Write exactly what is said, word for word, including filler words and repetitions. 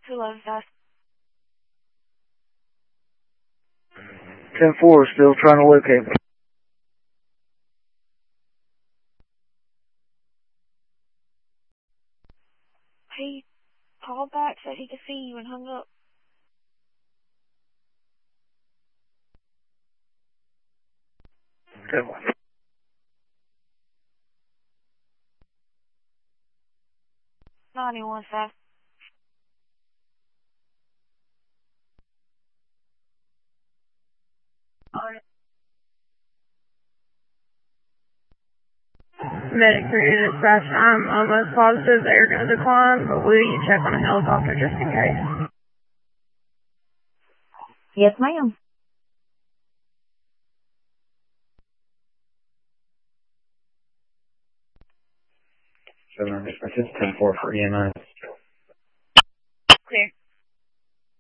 Who loves us? ten four is still trying to locate me. He called back, said he could see you, and hung up. ten one. ninety-one, sir. Medic three unit dispatch, I'm almost positive they're going to decline, but will you check on a helicopter just in case? Yes, ma'am. seven hundred, this is ten four for E M S.